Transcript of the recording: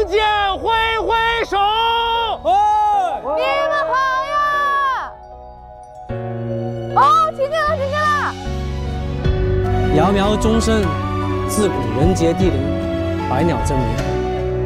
见挥挥手。 你们好呀！哦，听见了，听见了。 窈窕钟声，自古人杰地灵，百鸟争鸣。